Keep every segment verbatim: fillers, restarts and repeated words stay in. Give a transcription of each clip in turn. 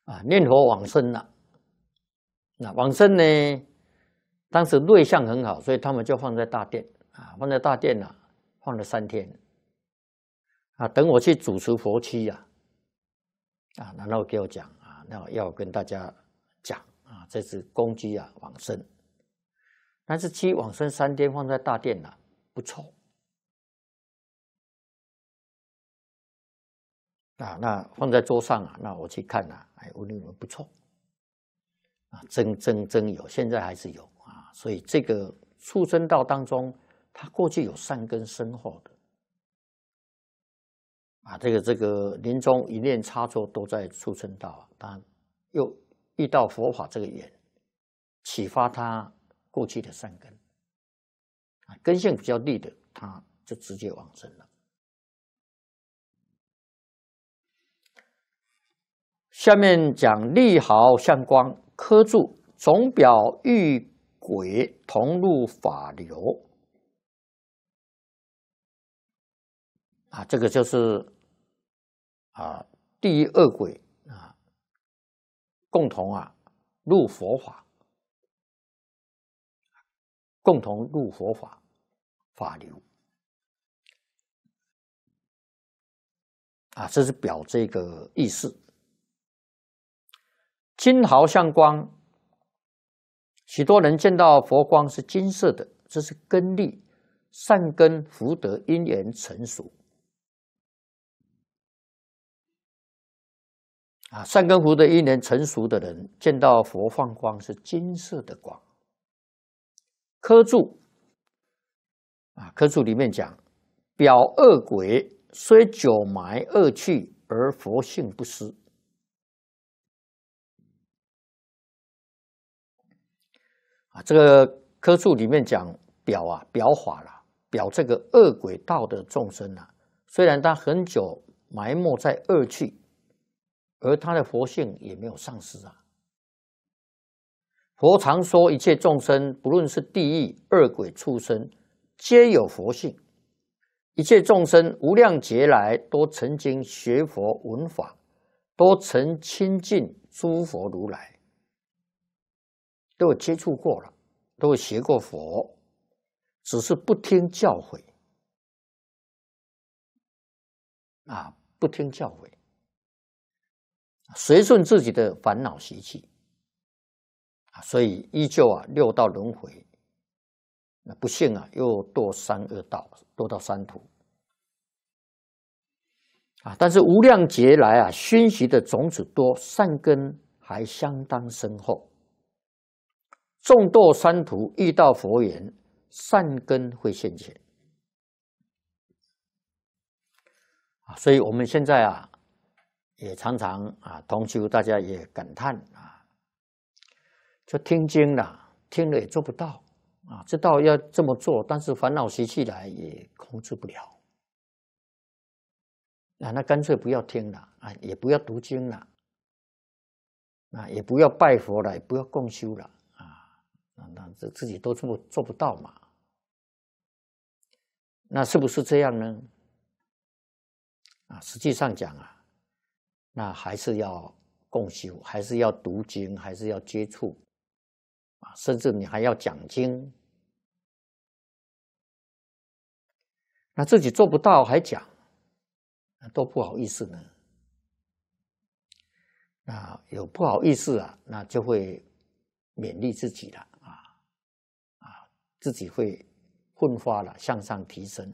啊，念佛往生了。那往生呢，当时瑞相很好，所以他们就放在大殿啊，放在大殿啊，放了三天。啊，等我去主持佛期呀，啊，然后给我讲啊，那要跟大家讲啊，这是公鸡啊往生，但是鸡往生三天放在大殿啊，不臭。啊，那放在桌上啊，那我去看啊，哎，我认为不错，啊，真真真有，现在还是有啊，所以这个畜生道当中，它过去有善根深厚的，啊，这个这个临终一念差错都在畜生道啊，他又遇到佛法这个缘，启发他过去的善根，啊，根性比较利的，他就直接往生了。下面讲利毫相光，科注总表遇轨同入法流啊，这个就是啊地狱恶鬼啊共同啊入佛法，共同入佛法法流啊，这是表这个意思。金毫相光，许多人见到佛光是金色的，这是根力、善根、福德、因缘成熟啊。善根福德因缘成熟的人，见到佛放光是金色的光。科注啊，科注里面讲，表恶鬼虽久埋恶趣，而佛性不失。啊，这个科注里面讲表啊，表法了，表这个恶鬼道的众生啊，虽然他很久埋没在恶趣，而他的佛性也没有丧失啊。佛常说，一切众生，不论是地狱、恶鬼、畜生，皆有佛性。一切众生无量劫来都曾经学佛闻法，都曾亲近诸佛如来。都有接触过了，都有学过佛，只是不听教诲啊，不听教诲，随顺自己的烦恼习气啊，所以依旧啊六道轮回，那不幸啊又堕三恶道，堕到三途啊。但是无量劫来啊，熏习的种子多，善根还相当深厚。众堕三途，遇到佛缘，善根会现前啊！所以我们现在啊，也常常啊，同修大家也感叹啊，就听经了，听了也做不到啊，知道要这么做，但是烦恼习气来也控制不了啊，那干脆不要听了啊，也不要读经了啊，也不要拜佛了，也不要共修了。那这自己都做做不到嘛？那是不是这样呢？啊，实际上讲啊，那还是要共修，还是要读经，还是要接触啊，甚至你还要讲经。那自己做不到还讲，那多不好意思呢。那有不好意思啊，那就会勉励自己了。自己会奋发了，向上提升。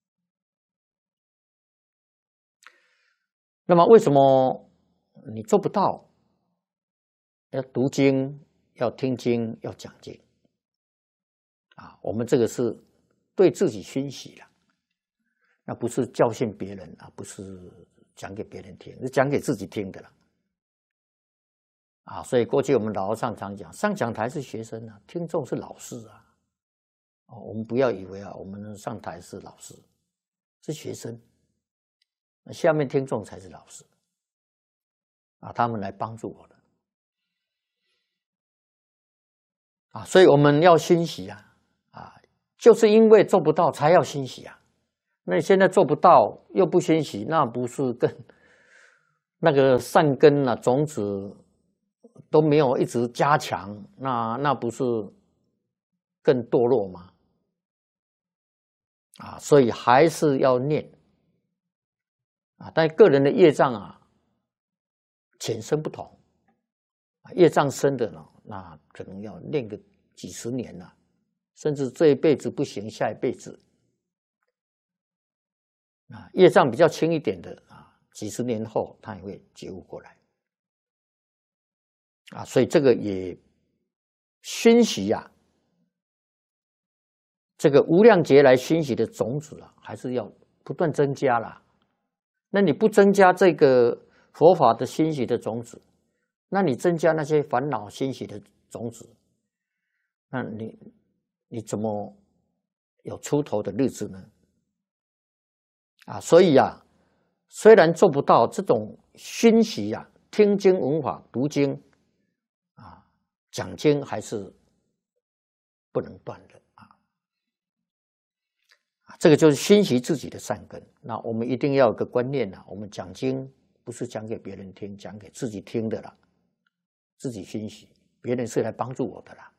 那么为什么你做不到？要读经，要听经，要讲经啊！我们这个是对自己熏习了，那不是教训别人啊，不是讲给别人听，是讲给自己听的了啊！所以过去我们老和尚常讲，上讲台是学生啊，听众是老师啊。哦，我们不要以为啊，我们上台是老师，是学生，那下面听众才是老师啊，他们来帮助我的啊，所以我们要欣喜啊啊，就是因为做不到才要欣喜啊。那你现在做不到又不欣喜，那不是跟那个善根啊种子都没有一直加强，那那不是更堕落吗？啊，所以还是要念啊，但个人的业障啊，浅深不同，业障深的呢，那可能要念个几十年了，甚至这一辈子不行，下一辈子啊，业障比较轻一点的啊，几十年后他也会觉悟过来啊，所以这个也熏习呀、啊，这个无量劫来熏习的种子啊，还是要不断增加啦。那你不增加这个佛法的熏习的种子，那你增加那些烦恼熏习的种子，那你你怎么有出头的日子呢？啊，所以啊，虽然做不到这种熏习啊，听经闻法、读经啊、讲经，还是不能断的啊。这个就是熏习自己的善根。那我们一定要有个观念啊，我们讲经不是讲给别人听，讲给自己听的啦，自己熏习，别人是来帮助我的啦。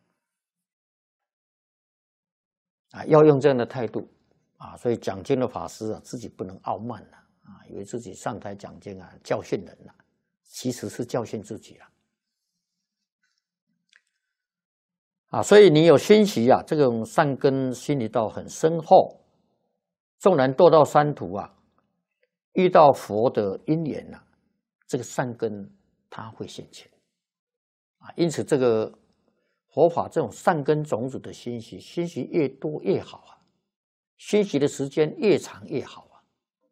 啊，要用这样的态度啊，所以讲经的法师啊，自己不能傲慢了啊，以为自己上台讲经啊，教训人了，其实是教训自己了啊。所以你有熏习啊，这种善根熏习到很深厚，纵然堕到三途啊，遇到佛的因缘啊，这个善根它会现前啊。因此，这个佛法这种善根种子的熏习，熏习越多越好啊，熏习的时间越长越好啊。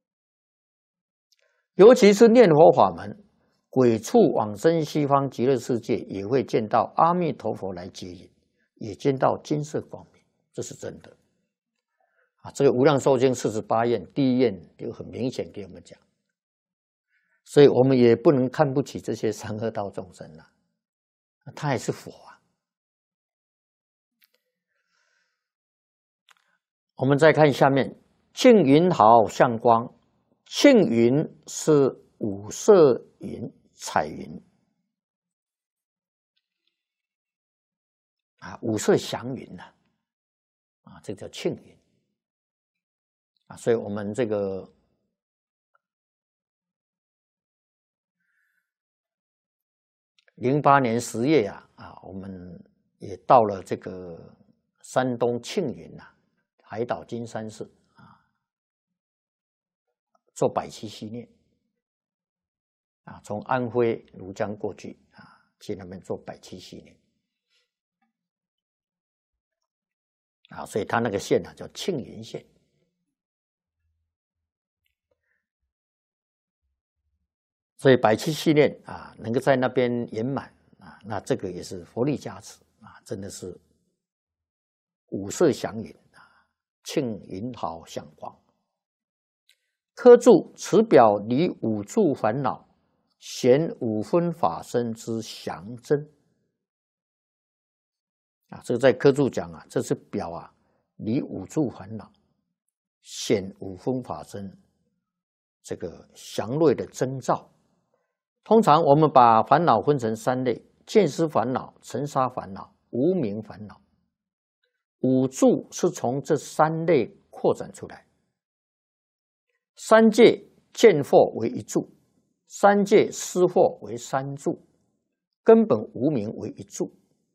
尤其是念佛法门，鬼畜往生西方极乐世界，也会见到阿弥陀佛来接引，也见到金色光明，这是真的。啊，这个《无量寿经》四十八愿第一愿就很明显给我们讲，所以我们也不能看不起这些三恶道众生了，他也是佛啊。我们再看下面，庆云好向光，庆云是五色云、彩云啊，五色祥云呐，啊，这叫庆云。啊，所以我们这个零八年十月啊，啊，我们也到了这个山东庆云呐、啊，海岛金山寺啊，做百七系列啊，从安徽庐江过去啊，去那边做百七系列啊，所以他那个县呢、啊、叫庆云县。所以百七系列啊，能够在那边圆满啊，那这个也是佛力加持啊，真的是五色祥云啊，庆云好向光。科注此表离五住烦恼，显五分法身之详真啊，这个在科注讲啊，这是表啊离五住烦恼，显五分法身这个详锐的征兆。通常我们把烦恼分成三类：见思烦恼、尘沙烦恼、无明烦恼。五住是从这三类扩展出来。三界见惑为一住，三界思惑为三住，根本无明为一住。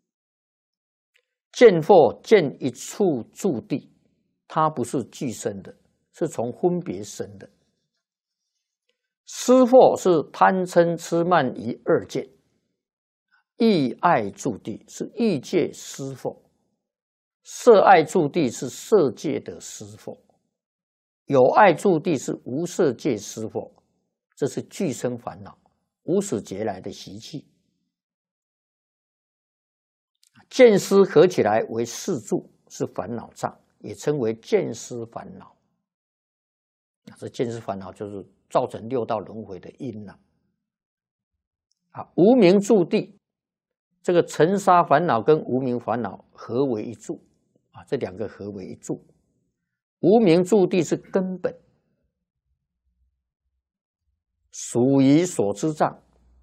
见惑见一处住地，它不是俱生的，是从分别生的。思惑是贪嗔痴慢疑二见，意爱住地是意界思惑，色爱住地是色界的思惑，有爱住地是无色界思惑，这是俱生烦恼，无始劫来的习气。见思合起来为四住，是烦恼障，也称为见思烦恼。这见思烦恼就是造成六道轮回的因了。啊，无明住地，这个尘沙烦恼跟无明烦恼合为一住啊，这两个合为一住。无明住地是根本，属于所知障，